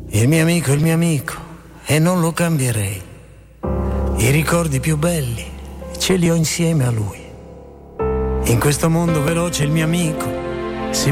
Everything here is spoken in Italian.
Il mio amico è il mio amico e non lo cambierei. I ricordi più belli ce li ho insieme a lui. In questo mondo veloce il mio amico